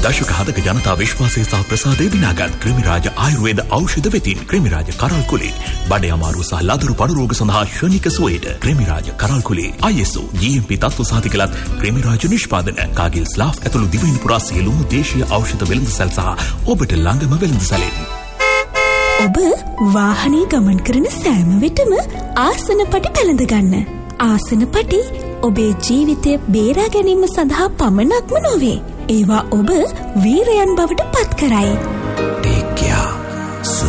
දශක හදක ජනතා විශ්වාසය සහ ප්‍රසාදය දිනාගත් ක්‍රිමිරාජ ආයුර්වේද ඖෂධ වෙතින් ක්‍රිමිරාජ කරල්කුලේ බඩේ අමාරුව සහ ලදරු පඩු රෝග සඳහා ශනික සුවයට ක්‍රිමිරාජ කරල්කුලේ ISO GMP තත්ත්ව සහතිකලත් ක්‍රිමිරාජ නිෂ්පාදන කාගිල් ස්ලාෆ් ඇතුළු දිවයින පුරා සියලුම දේශීය ඖෂධ වෙළඳසැල් සහ ඔබට ළඟම වෙළඳසැලෙන්. ඔබ වාහනේ ගමන් කරන සෑම විටම ආසන පටි පැළඳ ගන්න. ආසන පටි ඔබේ ජීවිතය බේරා ගැනීම සඳහා පමණක්ම නොවේ. ඒවා ඔබ වීරයන් බවට පත් කරයි.